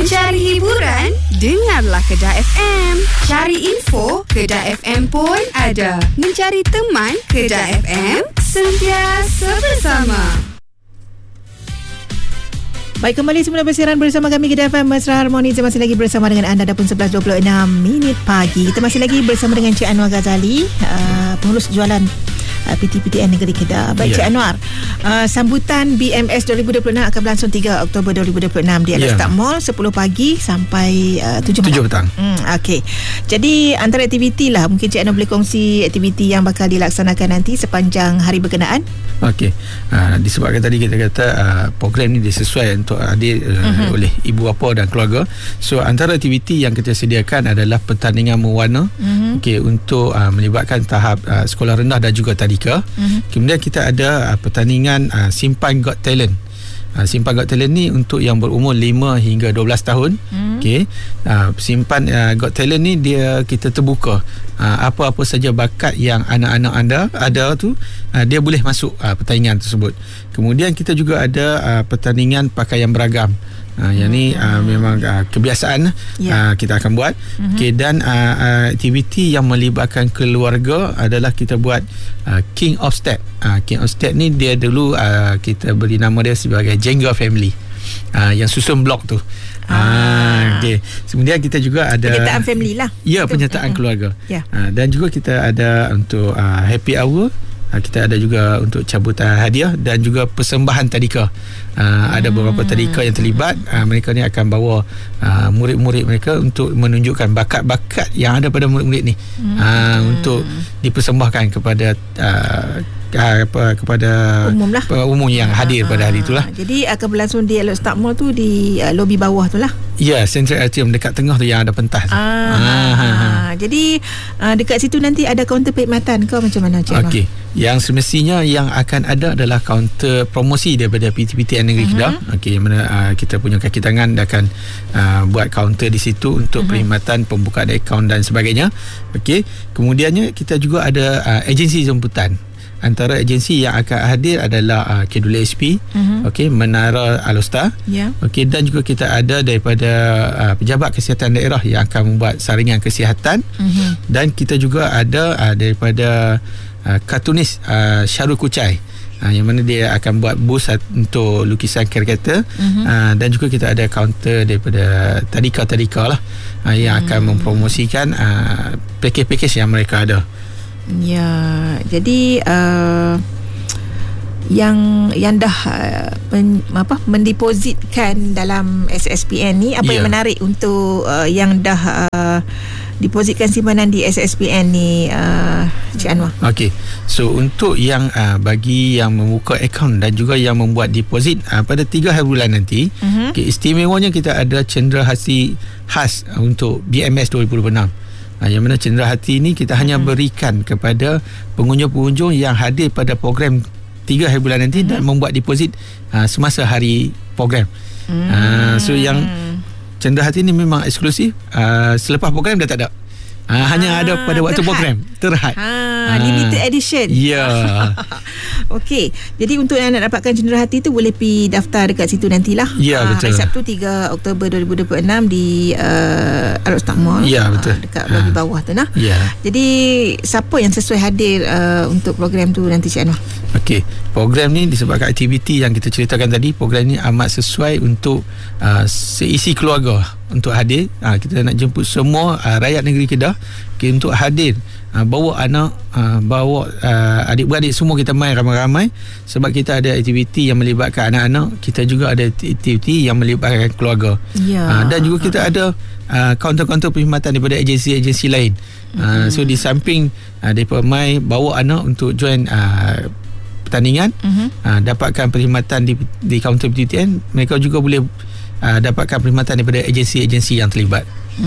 Mencari hiburan? Dengarlah Kedah FM. Cari info? Kedah FM pun ada. Mencari teman? Kedah FM sentiasa bersama. Baik, kembali semula bersiaran bersama kami Kedah FM Mesra Harmoni. Kita masih lagi bersama dengan anda. Dah pun 11.26 pagi. Kita masih lagi bersama dengan Cik Anwar Ghazali, pengurus jualan PTPTN Negeri Kedah. Baik, Cik Anwar, sambutan BMS 2026 akan berlangsung 3 Oktober 2026 di Al-Start Mall 10 pagi sampai 7 petang. Okey. Jadi antara aktiviti lah, mungkin Cik Anwar boleh kongsi aktiviti yang bakal dilaksanakan nanti sepanjang hari berkenaan. Okey. Disebabkan tadi kita kata program ni disesuaikan untuk hadir oleh ibu bapa dan keluarga. So antara aktiviti yang kita sediakan adalah pertandingan mewarna, okey, untuk melibatkan tahap sekolah rendah dan juga tadika. Kemudian kita ada pertandingan Simpan Got Talent. Simpan Got Talent ni untuk yang berumur 5 hingga 12 tahun. Okey. Simpan Got Talent ni kita terbuka apa-apa saja bakat yang anak-anak anda ada tu, dia boleh masuk pertandingan tersebut. Kemudian kita juga ada pertandingan pakaian beragam. Yang ni memang kebiasaan kita akan buat. Okay, dan aktiviti yang melibatkan keluarga adalah kita buat King of Step. King of Step ni dia dulu kita beri nama dia sebagai Jenga Family, yang susun blok tu. Okay. Kemudian kita juga ada penyertaan family lah. Ya, penyertaan keluarga. Dan juga kita ada untuk happy hour. Kita ada juga untuk cabutan hadiah dan juga persembahan tadika. Ada beberapa tadika yang terlibat. Mereka ni akan bawa murid-murid mereka untuk menunjukkan bakat-bakat yang ada pada murid-murid ni, untuk dipersembahkan kepada kepada umum yang hadir pada hari itulah. Jadi akan berlangsung di Al-Start Mall tu, di lobi bawah tu lah. Ya, Central Atrium dekat tengah tu yang ada pentas tu. Jadi dekat situ nanti ada kaunter perkhidmatan ke macam mana, Cik Anwar? Okey. Yang semestinya yang akan ada adalah kaunter promosi daripada PTPTN Negeri Kedah. Okey, yang mana kita punya kaki tangan akan buat kaunter di situ untuk perkhidmatan pembukaan akaun dan sebagainya. Okey. Kemudiannya kita juga ada agensi jemputan. Antara agensi yang akan hadir adalah Kedul SP, okey, Menara Al-Star, okey, dan juga kita ada daripada pejabat kesihatan daerah yang akan membuat saringan kesihatan, dan kita juga ada daripada kartunis Syarul Kucai, yang mana dia akan buat booth untuk lukisan karikatur, dan juga kita ada kaunter daripada tadika-tadika lah, yang akan mempromosikan pakej-pakej yang mereka ada. Ya, jadi yang dah mendepositkan dalam SSPN ni, apa yang menarik untuk yang dah depositkan simpanan di SSPN ni, Cik Anwar? Okey. So untuk yang bagi yang membuka akaun dan juga yang membuat deposit pada 3 hari bulan nanti, istimewanya kita ada cenderahati khas untuk BMS 2026. Yang mana cenderahati ni kita hanya berikan kepada pengunjung-pengunjung yang hadir pada program 3 hari bulan nanti dan membuat deposit semasa hari program. So yang cenderahati ni memang eksklusif. Selepas program dah tak ada. Hanya ada pada waktu program terhad. Limited edition. Ya. Okey. Jadi untuk yang nak dapatkan cenderahati tu boleh pergi daftar dekat situ nantilah. Ya, betul. Hari Sabtu 3 Oktober 2026 di Al-Start Mall. Ya, betul. Dekat lobi bawah tu nah. Ya. Jadi siapa yang sesuai hadir untuk program tu nanti, Cik Anwar? Okey. Program ni disebabkan aktiviti yang kita ceritakan tadi, program ni amat sesuai untuk seisi keluarga untuk hadir. Kita nak jemput semua rakyat negeri Kedah untuk hadir, bawa anak, bawa adik-beradik, semua kita main ramai-ramai, sebab kita ada aktiviti yang melibatkan anak-anak, kita juga ada aktiviti yang melibatkan keluarga. Dan juga kita ada kaunter-kaunter perkhidmatan daripada agensi-agensi lain. So di samping daripada mai bawa anak untuk join pertandingan, dapatkan perkhidmatan di kaunter PTPTN, mereka juga boleh dapatkan perkhidmatan daripada agensi-agensi yang terlibat.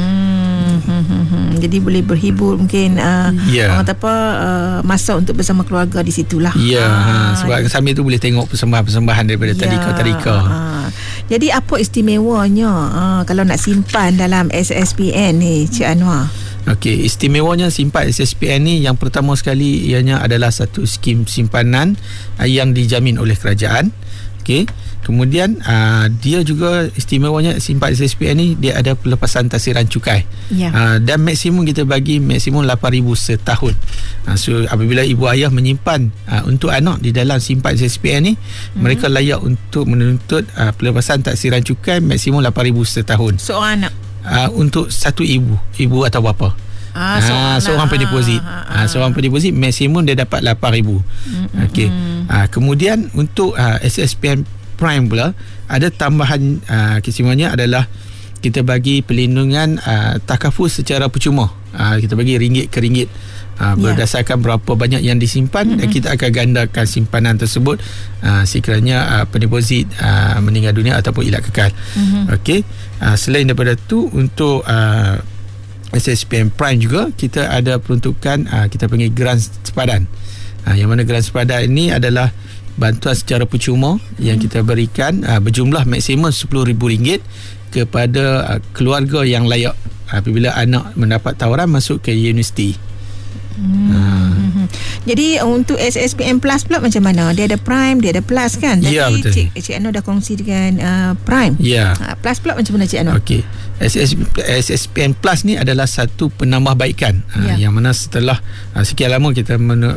Jadi boleh berhibur mungkin orang kata apa, masa untuk bersama keluarga di situlah. Sebab sambil tu boleh tengok persembahan-persembahan daripada tadika-tadika. Jadi apa istimewanya kalau nak simpan dalam SSPN ni, Cik Anwar? Okey, istimewanya simpan SSPN ni, yang pertama sekali ianya adalah satu skim simpanan yang dijamin oleh kerajaan. Okey, Kemudian dia juga istimewanya simpan SSPN ni, dia ada pelepasan taksiran cukai. Dan maksimum kita bagi maksimum 8,000 setahun. So apabila ibu ayah menyimpan untuk anak di dalam simpan SSPN ni, mereka layak untuk menuntut pelepasan taksiran cukai maksimum 8,000 setahun. Seorang anak? Untuk satu ibu atau bapa. Seorang pendeposit. Seorang pendeposit maksimum dia dapat 8,000. Okey. Kemudian untuk SSPN Prime pula ada tambahan keistimewanya adalah kita bagi perlindungan takaful secara percuma. Kita bagi ringgit ke ringgit. Berdasarkan berapa banyak yang disimpan, kita akan gandakan simpanan tersebut sekiranya pendeposit meninggal dunia ataupun ilat kekal. Okey. Selain daripada tu, untuk SSPN Prime juga kita ada peruntukan kita panggil grant sepadan. Yang mana grant sepadan ini adalah bantuan secara percuma yang kita berikan berjumlah maksimum RM10,000 kepada keluarga yang layak apabila anak mendapat tawaran masuk ke universiti. Jadi untuk SSPN Plus pula macam mana? Dia ada Prime, dia ada Plus kan? Ya, betul. Cik Anwar dah kongsi dengan Prime. Ya. Plus pula macam mana Cik Anwar? Okey. SSPN Plus ni adalah satu penambahbaikan yang mana setelah sekian lama kita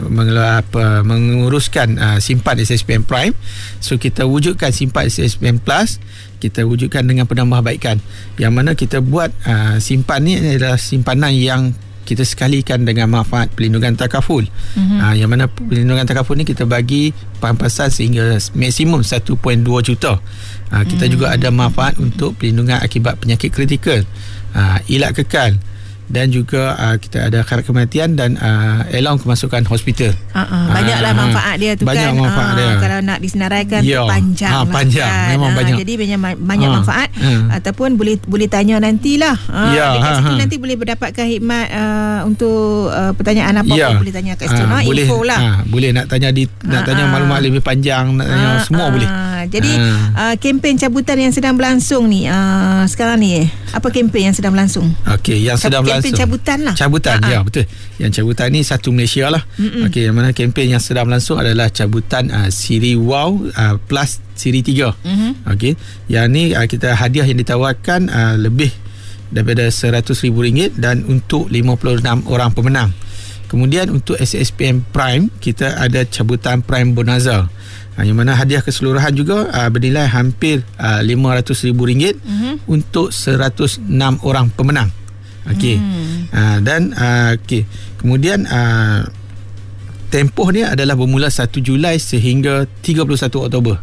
menguruskan simpan SSPN Prime, so kita wujudkan simpan SSPN Plus, kita wujudkan dengan penambahbaikan yang mana kita buat simpan ni adalah simpanan yang kita sekalikan dengan manfaat pelindungan takaful. Yang mana pelindungan takaful ni kita bagi pampasan sehingga maksimum 1.2 juta. Kita juga ada manfaat untuk pelindungan akibat penyakit kritikal, ilat kekal, dan juga kita ada kharat kematian dan allowance kemasukan hospital. Banyaklah manfaat dia tu. Banyak kan. Manfaat dia. Kalau nak disenaraikan panjang. Panjang. Kan. Memang banyak. Jadi banyak manfaat. Ataupun boleh tanya nantilah. Dekat situ nanti boleh mendapatkan khidmat untuk pertanyaan apa-apa boleh tanya kat situ. Boleh, info lah. boleh nak tanya tanya maklumat lebih panjang, nak tanya semua boleh. Jadi kempen cabutan yang sedang berlangsung ni sekarang ni, apa kempen yang sedang berlangsung? Okey, yang sedang berlangsung kempen cabutan lah. Cabutan, ya betul. Yang cabutan ni satu Malaysia lah. Okey, yang mana kempen yang sedang berlangsung adalah cabutan siri WOW plus siri 3. Okey, yang ni kita hadiah yang ditawarkan lebih daripada RM100,000 dan untuk 56 orang pemenang. Kemudian untuk SSPN Prime kita ada cabutan Prime Bonanza. Yang mana hadiah keseluruhan juga bernilai hampir RM500,000 untuk 106 orang pemenang. Okey. Dan okey. Kemudian tempoh ni adalah bermula 1 Julai sehingga 31 Oktober.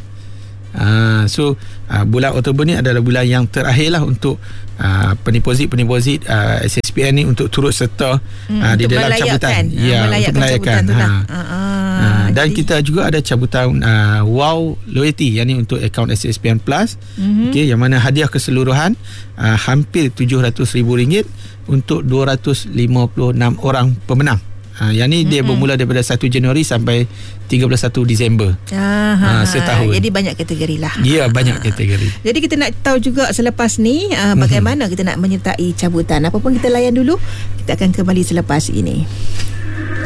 So bulan Oktober ni adalah bulan yang terakhir lah untuk pendeposit SSPN ni untuk turut serta di dalam cabutan. Melayakkan cabutan tu lah. Dan kita juga ada cabutan WOW Loyalty, yang ni untuk akaun SSPN Plus. Okey, yang mana hadiah keseluruhan hampir RM700,000 untuk 256 orang pemenang. Yang ni dia bermula daripada 1 Januari sampai 31 Disember. Setahun. Jadi banyak kategori lah. Ya, banyak kategori. Jadi kita nak tahu juga selepas ni bagaimana kita nak menyertai cabutan. Apa pun kita layan dulu. Kita akan kembali selepas ini.